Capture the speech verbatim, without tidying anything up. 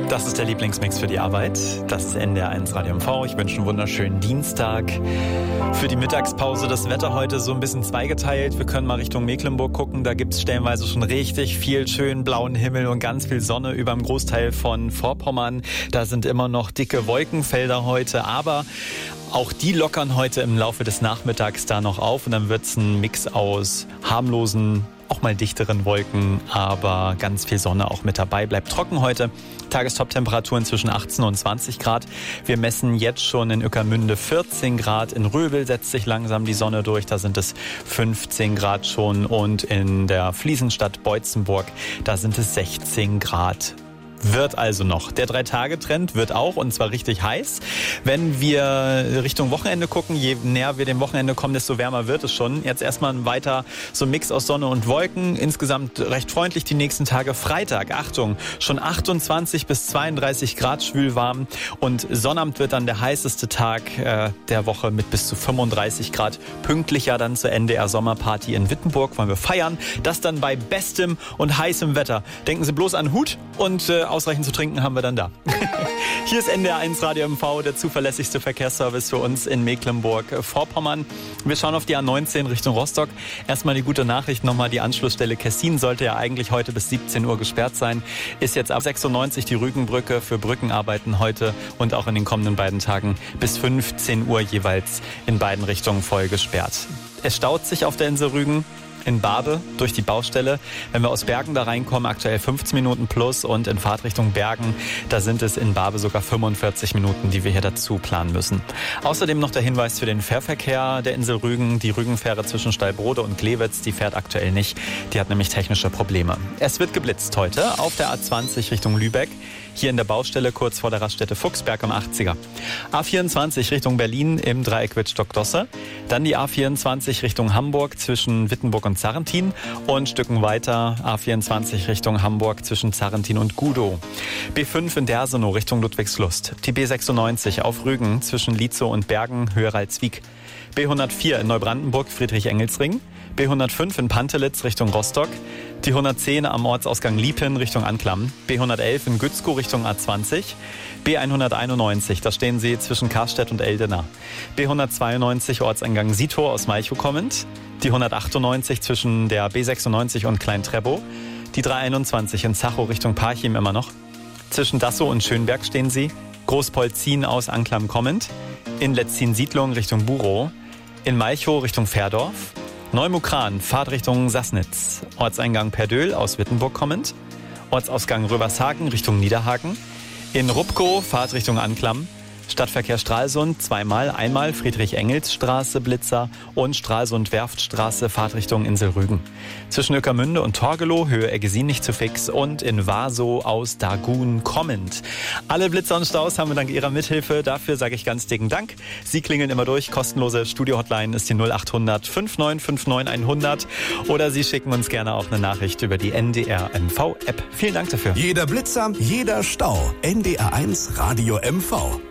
Das ist der Lieblingsmix für die Arbeit. Das ist N D R eins Radio M V. Ich wünsche einen wunderschönen Dienstag. Für die Mittagspause das Wetter heute so ein bisschen zweigeteilt. Wir können mal Richtung Mecklenburg gucken. Da gibt es stellenweise schon richtig viel schönen blauen Himmel und ganz viel Sonne über dem Großteil von Vorpommern. Da sind immer noch dicke Wolkenfelder heute, aber auch die lockern heute im Laufe des Nachmittags da noch auf. Und dann wird es ein Mix aus harmlosen, auch mal dichteren Wolken, aber ganz viel Sonne auch mit dabei. Bleibt trocken heute. Tagestop-Temperaturen zwischen achtzehn und zwanzig Grad. Wir messen jetzt schon in Ueckermünde vierzehn Grad. In Röbel setzt sich langsam die Sonne durch. Da sind es fünfzehn Grad schon. Und in der Fliesenstadt Beutzenburg, da sind es sechzehn Grad. Wird also noch. Der Drei-Tage-Trend wird auch, und zwar richtig heiß. Wenn wir Richtung Wochenende gucken, je näher wir dem Wochenende kommen, desto wärmer wird es schon. Jetzt erstmal ein weiter so ein Mix aus Sonne und Wolken. Insgesamt recht freundlich die nächsten Tage. Freitag, Achtung, schon achtundzwanzig bis zweiunddreißig Grad schwül warm. Und Sonnabend wird dann der heißeste Tag äh, der Woche mit bis zu fünfunddreißig Grad. Pünktlicher dann zur N D R-Sommerparty in Wittenburg, wollen wir feiern. Das dann bei bestem und heißem Wetter. Denken Sie bloß an Hut und äh, ausreichend zu trinken haben wir dann da. Hier ist N D R eins Radio M V, der zuverlässigste Verkehrsservice für uns in Mecklenburg-Vorpommern. Wir schauen auf die A neunzehn Richtung Rostock. Erstmal die gute Nachricht, nochmal die Anschlussstelle Kessin sollte ja eigentlich heute bis siebzehn Uhr gesperrt sein. Ist jetzt ab sechsundneunzig die Rügenbrücke für Brückenarbeiten heute und auch in den kommenden beiden Tagen bis fünfzehn Uhr jeweils in beiden Richtungen voll gesperrt. Es staut sich auf der Insel Rügen. In Barbe durch die Baustelle. Wenn wir aus Bergen da reinkommen, aktuell fünfzehn Minuten plus, und in Fahrtrichtung Bergen, da sind es in Barbe sogar fünfundvierzig Minuten, die wir hier dazu planen müssen. Außerdem noch der Hinweis für den Fährverkehr der Insel Rügen. Die Rügenfähre zwischen Stallbrode und Glewitz, die fährt aktuell nicht. Die hat nämlich technische Probleme. Es wird geblitzt heute auf der A zwanzig Richtung Lübeck. Hier in der Baustelle kurz vor der Raststätte Fuchsberg am achtziger. A vierundzwanzig Richtung Berlin im Dreieck Wittstock-Dosse. Dann die A vierundzwanzig Richtung Hamburg zwischen Wittenburg und Zarrentin. Und Stücken weiter A vierundzwanzig Richtung Hamburg zwischen Zarrentin und Gudow. B fünf in Dersenow Richtung Ludwigslust. Die B sechsundneunzig auf Rügen zwischen Lietzow und Bergen, Höheralswiek. B hundertvier in Neubrandenburg, Friedrich-Engelsring. B hundertfünf in Pantelitz Richtung Rostock. Die hundertzehn am Ortsausgang Liepen Richtung Anklam. B hundertelf in Gützkow Richtung A zwanzig. B hunderteinundneunzig, da stehen Sie zwischen Karstedt und Eldena. B hundertzweiundneunzig Ortseingang Sito aus Malchow kommend. Die hundertachtundneunzig zwischen der B sechsundneunzig und Klein-Treppow. Die dreihunderteinundzwanzig in Zachow Richtung Parchim immer noch. Zwischen Dassow und Schönberg stehen Sie. Großpolzin aus Anklam kommend. In Letzin-Siedlung Richtung Burow. In Malchow Richtung Fährdorf. Neumukran, Fahrtrichtung Sassnitz. Ortseingang Perdöhl aus Wittenburg kommend. Ortsausgang Rövershagen Richtung Niederhagen. In Rupkow, Fahrtrichtung Anklam. Stadtverkehr Stralsund, zweimal, einmal Friedrich-Engels-Straße, Blitzer, und Stralsund-Werftstraße, Fahrtrichtung Insel Rügen. Zwischen Ueckermünde und Torgelow, Höhe Eggesin nicht zu fix, und in Wasow aus Dagun kommend. Alle Blitzer und Staus haben wir dank Ihrer Mithilfe. Dafür sage ich ganz dicken Dank. Sie klingeln immer durch. Kostenlose Studio-Hotline ist die null achthundert fünfundneunzig fünfundneunzig hundert. Oder Sie schicken uns gerne auch eine Nachricht über die N D R M V-App. Vielen Dank dafür. Jeder Blitzer, jeder Stau. N D R eins Radio M V.